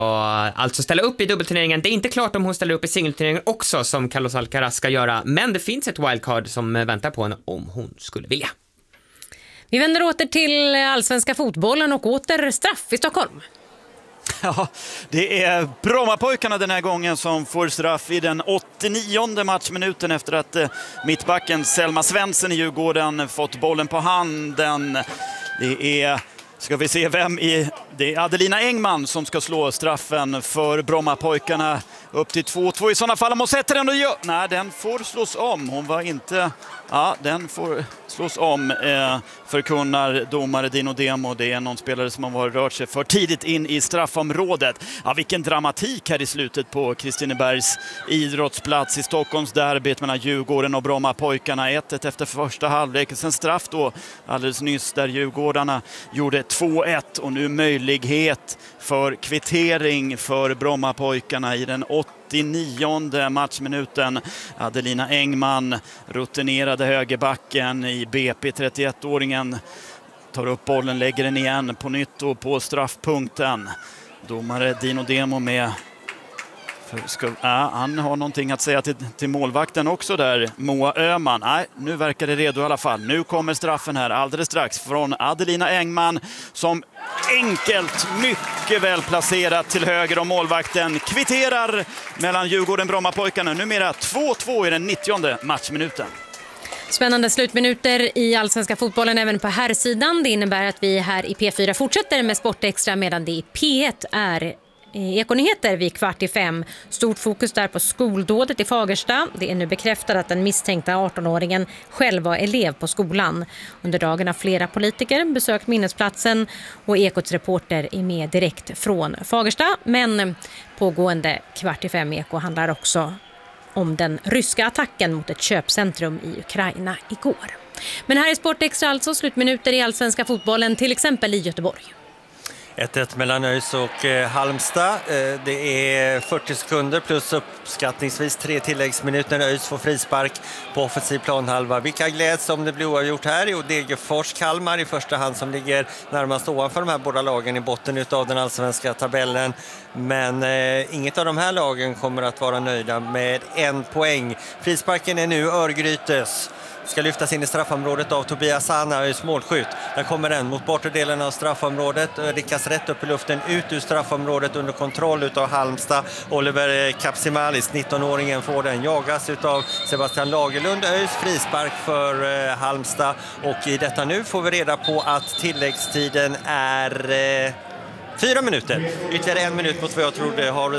alltså ställa upp i dubbelturneringen. Det är inte klart om hon ställer upp i singelturneringen också, som Carlos Alcaraz ska göra, men det finns ett wildcard som väntar på henne om hon skulle vilja. Vi vänder åter till allsvenska fotbollen och åter straff i Stockholm. Ja, det är Brommapojkarna den här gången som får straff i den 89:e matchminuten efter att mittbacken Selma Svensson i Djurgården fått bollen på handen. Det är, ska vi se vem i, det är Adelina Engman som ska slå straffen för Brommapojkarna upp till 2-2 i sådana fall. Om hon sätter den och gör, nej, den får slås om. Hon var inte, ja, den får slås om, förkunnar domare Dino Demo. Det är någon spelare som har rört sig för tidigt in i straffområdet. Ja, vilken dramatik här i slutet på Kristinebergs idrottsplats i Stockholms derbyt mellan Djurgården och Brommapojkarna. 1-1 efter första halvlek. Sen straff då alldeles nyss där Djurgårdarna gjorde 2-1 och nu möjlighet för kvittering för Brommapojkarna i den 89:e matchminuten. Adelina Engman, rutinerade högerbacken i BP, 31-åringen, tar upp bollen, lägger den igen på nytt och på straffpunkten. Domare Dino Demo med, han har någonting att säga till målvakten också där, Moa Öhman. Nej, nu verkar det redo i alla fall. Nu kommer straffen här alldeles strax från Adelina Engman som enkelt, mycket väl placerat till höger om målvakten kvitterar mellan Djurgården och Brommapojkarna. Numera 2-2 i den 90:e matchminuten. Spännande slutminuter i allsvenska fotbollen även på här sidan. Det innebär att vi här i P4 fortsätter med Sportextra medan det i P1 är Ekonyheter vid 4:45. Stort fokus där på skoldådet i Fagersta. Det är nu bekräftat att den misstänkta 18-åringen själv var elev på skolan. Under dagen har flera politiker besökt minnesplatsen och Ekots reporter är med direkt från Fagersta. Men pågående 4:45 Eko handlar också om den ryska attacken mot ett köpcentrum i Ukraina igår. Men här är Sportextra alltså slutminuter i allsvenska fotbollen, till exempel i Göteborg. 1-1 mellan ÖIS och Halmstad. Det är 40 sekunder plus uppskattningsvis 3 tilläggsminuter när ÖIS får frispark på offensiv planhalva. Vilka gläds om det blir oavgjort här? Jo, Degerfors Kalmar i första hand som ligger närmast ovanför de här båda lagen i botten av den allsvenska tabellen. Men inget av de här lagen kommer att vara nöjda med 1 poäng. Frisparken är nu Örgrytes. Ska lyftas in i straffområdet av Tobias Sana, ÖIS målskytt. Där kommer den mot bortre delen av straffområdet. Rickas rätt upp i luften ut ur straffområdet under kontroll utav Halmstad. Oliver Kapsimalis, 19-åringen, får den. Jagas utav Sebastian Lagerlund. ÖIS frispark för Halmstad. Och i detta nu får vi reda på att tilläggstiden är 4 minuter. Ytterligare 1 minut mot vad jag trodde har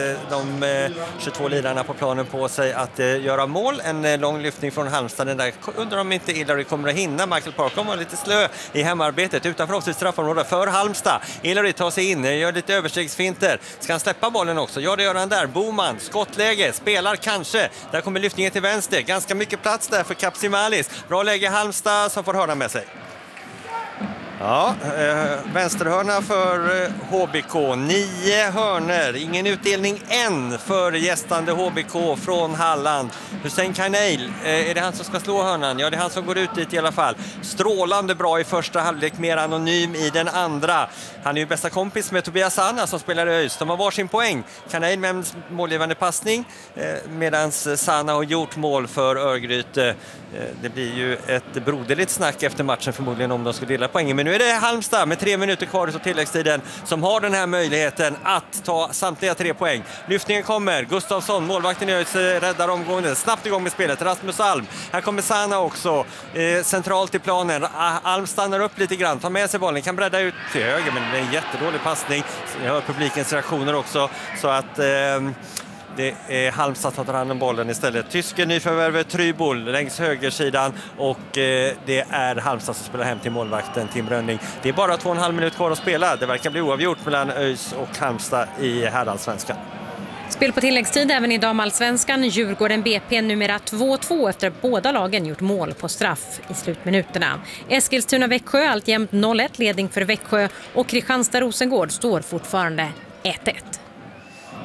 de 22 lidarna på planen på sig att göra mål. En lång lyftning från Halmstad. Den där undrar om inte Hillary kommer att hinna. Michael Parkham var lite slö i hemarbetet utanför oss i straffområdet för Halmstad. Hillary tar sig in, gör lite överstegsfinter. Ska han släppa bollen också? Ja, det gör han där. Boman, skottläge, spelar kanske. Där kommer lyftningen till vänster. Ganska mycket plats där för Kapsimalis. Bra läge Halmstad som får hörna med sig. Ja, vänsterhörna för HBK, 9 hörner, ingen utdelning än för gästande HBK från Halland. Hussein Kaneil, är det han som ska slå hörnan? Ja, det är han som går ut dit i alla fall. Strålande bra i första halvlek, mer anonym i den andra. Han är ju bästa kompis med Tobias Sana som spelar i ÖIS. De har varsin poäng. Kaneil med en målgivande passning medan Sana har gjort mål för Örgryte. Det blir ju ett broderligt snack efter matchen förmodligen om de ska dela poängen. Men nu är det Halmstad med 3 minuter kvar i tilläggstiden som har den här möjligheten att ta samtliga 3 poäng. Lyftningen kommer. Gustafsson, målvakten i ÖIS, räddar omgången. Snabbt igång med spelet. Rasmus Alm. Här kommer Sana också. Centralt i planen. Alm stannar upp lite grann. Tar med sig bollen. Kan bredda ut till höger men det är en jättedålig passning. Jag hör publikens reaktioner också. Så att det är Halmstad som tar hand om bollen istället. Tyske nyförvärvet Trybol längs högersidan och det är Halmstad som spelar hem till målvakten Tim Rönning. Det är bara 2,5 minuter kvar att spela. Det verkar bli oavgjort mellan ÖIS och Halmstad i herrallsvenskan. Spel på tilläggstid även i damallsvenskan. Djurgården BP numera 2-2 efter att båda lagen gjort mål på straff i slutminuterna. Eskilstuna-Växjö alltjämt 0-1 ledning för Växjö och Kristianstad-Rosengård står fortfarande 1-1.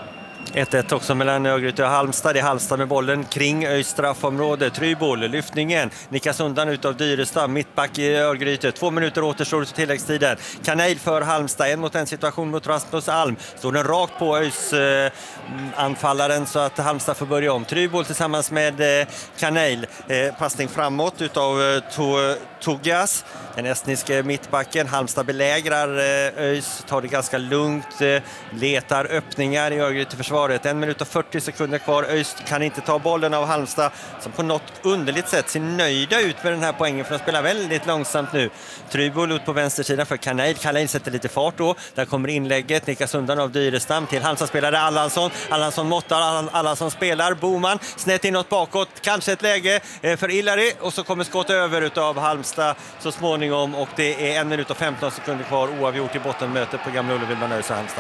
1-1 också mellan Örgryte och Halmstad. Det är Halmstad med bollen kring ÖIS straffområde. Tryboll, lyftningen. Nickas undan utav Dyrestad. Mittback i Örgryte. 2 minuter återstår till tilläggstiden. Kaneil för Halmstad. En mot en situation mot Rasmus Alm. Står den rakt på ÖIS anfallaren så att Halmstad får börja om. Tryboll tillsammans med Kaneil. Passning framåt utav Togias. Den estniske mittbacken. Halmstad belägrar ÖIS. Tar det ganska lugnt. Letar öppningar i Örgryte försvaret. 1 minut och 40 sekunder kvar. ÖIS kan inte ta bollen av Halmstad som på något underligt sätt ser nöjda ut med den här poängen för att spela väldigt långsamt nu. Tryboll ut på vänstersidan för Kaneil. Kaneil sätter lite fart då. Där kommer inlägget. Nickas undan av Dyrestam till Halmstad-spelare Allansson. Allansson måttar. Allansson spelar. Boman snett inåt bakåt. Kanske ett läge för Ilari och så kommer skott över utav Halmstad så småningom och det är 1 minut och 15 sekunder kvar oavgjort i bottenmötet på Gamla Ullevi mellan ÖIS och Halmstad.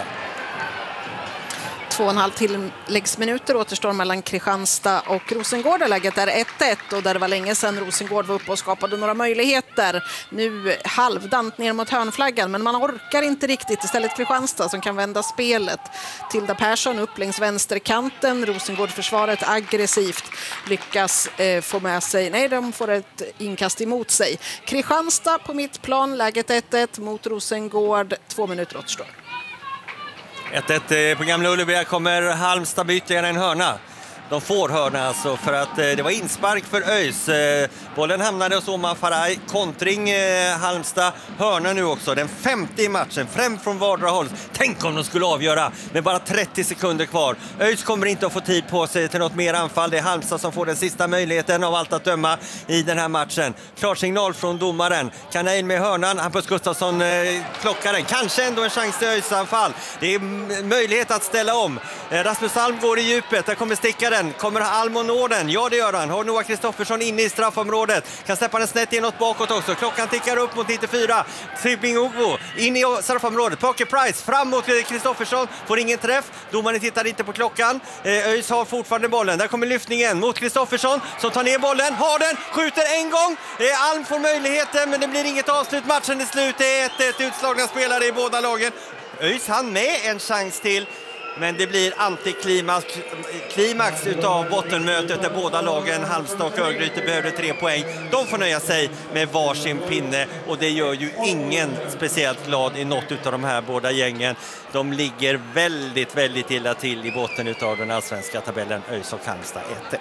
2,5 tilläggsminuter återstår mellan Kristianstad och Rosengård. Läget är 1-1 och där det var länge sedan Rosengård var uppe och skapade några möjligheter. Nu halvdant ner mot hörnflaggan men man orkar inte riktigt. Istället Kristianstad som kan vända spelet. Tilda Persson upp längs vänsterkanten. Rosengård-försvaret aggressivt lyckas få med sig. Nej, de får ett inkast emot sig. Kristianstad på mittplan. Läget 1-1 mot Rosengård. 2 minuter återstår. 1-1 på Gamla Ullevi. Kommer Halmstad med ytterligare en hörna. De får hörna alltså för att det var inspark för ÖIS. Bollen hamnade hos Omar Faraj. Kontring Halmstad. Hörna nu också. Den 50 i matchen. Främ från vardera håll. Tänk om de skulle avgöra med bara 30 sekunder kvar. ÖIS kommer inte att få tid på sig till något mer anfall. Det är Halmstad som får den sista möjligheten av allt att döma i den här matchen. Klarsignal från domaren. Kaneil med hörnan. Hampus Gustafsson klockar den. Kanske ändå en chans till ÖIS-anfall. Det är möjlighet att ställa om. Rasmus Alm går i djupet. Där kommer stickaren. Kommer Alm och når den? Ja, det gör han. Har Noah Kristoffersson inne i straffområdet. Kan släppa den snett inåt bakåt också. Klockan tickar upp mot 94. Tripping Ogbo in i straffområdet. Parker Price fram mot Kristoffersson. Får ingen träff. Domaren tittar inte på klockan. ÖIS har fortfarande bollen. Där kommer lyftningen mot Kristoffersson som tar ner bollen. Har den. Skjuter en gång. Alm får möjligheten men det blir inget avslut. Matchen är slut. Det är 1-1 utslagna spelare i båda lagen. ÖIS hann med en chans till. Men det blir antiklimax utav bottenmötet där båda lagen, Halmstad och Örgryte, behövde 3 poäng. De får nöja sig med varsin pinne och det gör ju ingen speciellt glad i något utav de här båda gängen. De ligger väldigt, väldigt illa till i botten utav den allsvenska tabellen. ÖIS och Halmstad 1-1.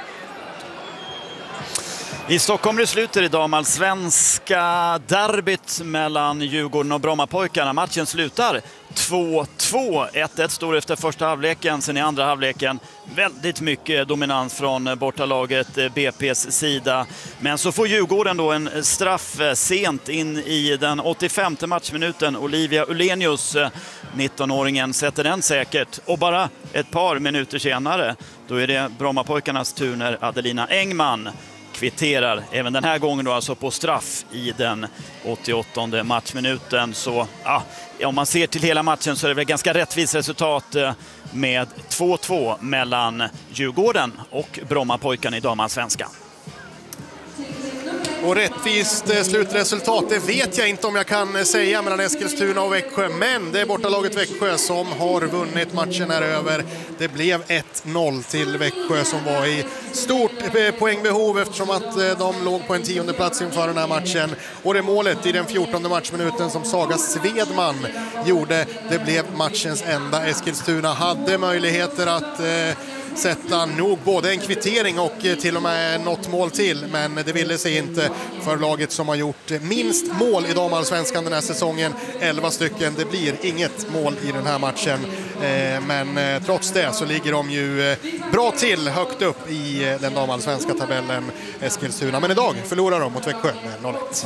I Stockholm det slutar idag damallsvenska derbyt mellan Djurgården och Brommapojkarna. Matchen slutar 2-2. 1-1 står efter första halvleken. Sen i andra halvleken väldigt mycket dominans från bortalaget BP's sida. Men så får Djurgården då en straff sent in i den 85:e matchminuten. Olivia Ulenius, 19-åringen, sätter den säkert. Och bara ett par minuter senare då är det Brommapojkarnas tur när Adelina Engman kvitterar även den här gången då alltså på straff i den 88:e matchminuten. Så om man ser till hela matchen så är det väl ganska rättvist resultat med 2-2 mellan Djurgården och Brommapojkarna i damallsvenskan. Och rättvist slutresultat, det vet jag inte om jag kan säga mellan Eskilstuna och Växjö. Men det är bortalaget Växjö som har vunnit. Matchen är över. Det blev 1-0 till Växjö som var i stort poängbehov eftersom att de låg på en 10:e plats inför den här matchen. Och det målet i den 14:e matchminuten som Saga Svedman gjorde, det blev matchens enda. Eskilstuna hade möjligheter att sätta nog både en kvittering och till och med något mål till, men det ville sig inte för laget som har gjort minst mål i damallsvenskan den här säsongen, 11 stycken. Det blir inget mål i den här matchen, men trots det så ligger de ju bra till högt upp i den damallsvenska tabellen, Eskilstuna. Men idag förlorar de mot Växjö med 0-1.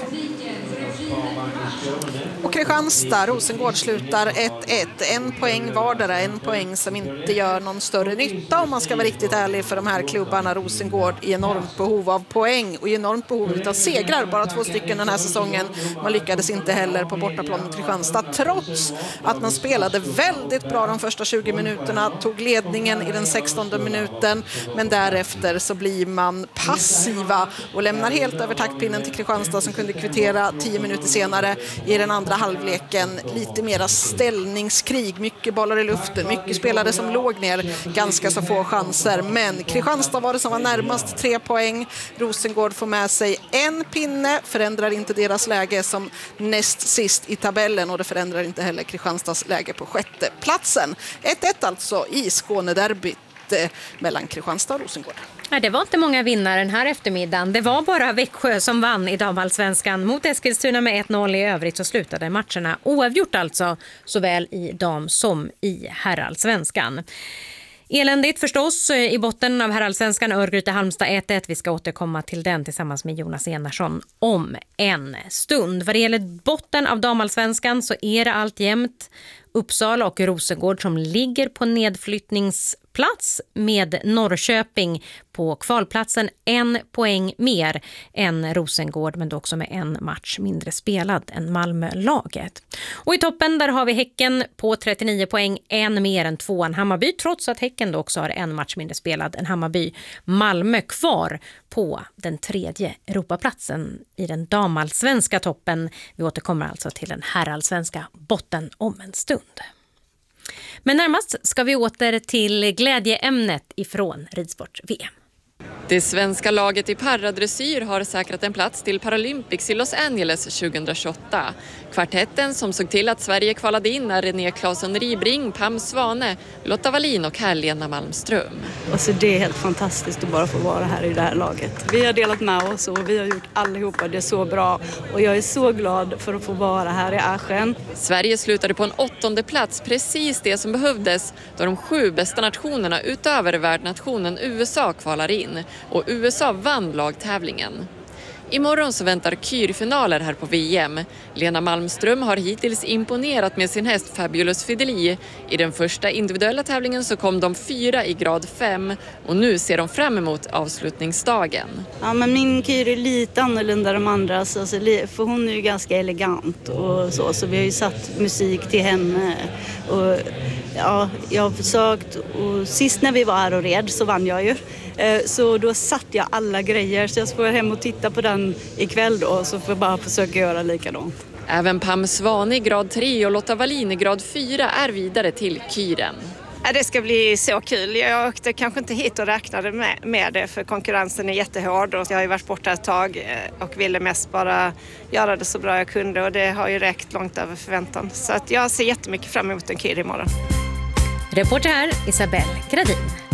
Och Kristianstad, Rosengård slutar 1-1. En poäng vardera, en poäng som inte gör någon större nytta om man ska vara riktigt ärlig för de här klubbarna. Rosengård i enormt behov av poäng och i enormt behov av segrar. Bara 2 stycken den här säsongen. Man lyckades inte heller på bortaplan mot Kristianstad trots att man spelade väldigt bra de första 20 minuterna. Tog ledningen i den 16:e minuten, men därefter så blir man passiva och lämnar helt över taktpinnen till Kristianstad som kunde kvittera 10 minuter senare i den andra halvleken. Lite mera ställningskrig, mycket bollar i luften, mycket spelare som låg ner, ganska så få chanser. Men Kristianstad var det som var närmast 3 poäng. Rosengård får med sig en pinne, förändrar inte deras läge som näst sist i tabellen och det förändrar inte heller Kristianstads läge på 6:e platsen. 1-1 alltså i Skånederbyt mellan Kristianstad och Rosengård. Nej, det var inte många vinnare den här eftermiddagen. Det var bara Växjö som vann i damallsvenskan mot Eskilstuna med 1-0. I övrigt så slutade matcherna oavgjort alltså, såväl i dam som i herrallsvenskan. Eländigt förstås i botten av herrallsvenskan, Örgryte-Halmstad 1-1. Vi ska återkomma till den tillsammans med Jonas Enarsson om en stund. Vad det gäller botten av damallsvenskan så är det alltjämt Uppsala och Rosengård som ligger på nedflyttningsplats med Norrköping på kvalplatsen 1 poäng mer än Rosengård, men då också med en match mindre spelad än Malmölaget. Och i toppen där har vi Häcken på 39 poäng, en mer än 2:an Hammarby, trots att Häcken då också har en match mindre spelad än Hammarby. Malmö kvar på den 3:e Europaplatsen i den damallsvenska toppen. Vi återkommer alltså till den herrallsvenska botten om en stund. Men närmast ska vi åter till glädjeämnet ifrån ridsport-VM. Det svenska laget i paradressyr har säkrat en plats till Paralympics i Los Angeles 2028. Kvartetten som såg till att Sverige kvalade in är René Claesson Ribring, Pam Svane, Lotta Wallin och Lena Malmström. Alltså det är helt fantastiskt att bara få vara här i det här laget. Vi har delat med oss och vi har gjort allihopa det så bra. Och jag är så glad för att få vara här i Aschen. Sverige slutade på en 8:e plats, precis det som behövdes då de 7 bästa nationerna utöver värdnationen USA kvalar in. Och USA vann lagtävlingen. Imorgon så väntar kyrfinaler här på VM. Lena Malmström har hittills imponerat med sin häst Fabulous Fidelie. I den första individuella tävlingen så kom de 4 i grad 5 och nu ser de fram emot avslutningsdagen. Ja, men min kyr är lite annorlunda än de andra, för hon är ju ganska elegant och så vi har ju satt musik till henne. Och ja, jag har försökt, och sist när vi var här och red så vann jag ju. Så då satt jag alla grejer, så jag ska hem och titta på den ikväll då, så får jag bara försöka göra likadant. Även Pam Svane i grad 3 och Lotta Wallin i grad 4 är vidare till kyren. Det ska bli så kul. Jag åkte kanske inte hit och räknade med det, för konkurrensen är jättehård och jag har ju varit borta ett tag och ville mest bara göra det så bra jag kunde, och det har ju räckt långt över förväntan. Så att jag ser jättemycket fram emot en kyr imorgon. Reporter här Isabelle Gradin.